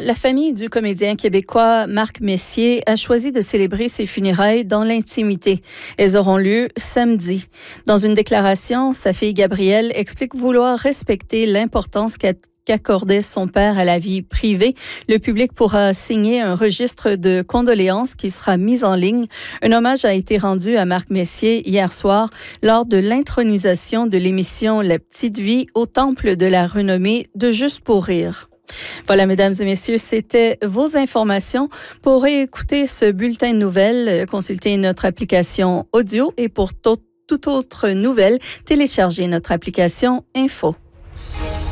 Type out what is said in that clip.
la famille du comédien québécois Marc Messier a choisi de célébrer ses funérailles dans l'intimité. Elles auront lieu samedi. Dans une déclaration, sa fille Gabrielle explique vouloir respecter l'importance qu'accordait son père à la vie privée. Le public pourra signer un registre de condoléances qui sera mis en ligne. Un hommage a été rendu à Marc Messier hier soir lors de l'intronisation de l'émission La Petite Vie au Temple de la Renommée de Juste pour rire. Voilà, mesdames et messieurs, c'était vos informations. Pour écouter ce bulletin de nouvelles, consultez notre application audio et pour toute autre nouvelle, téléchargez notre application Info.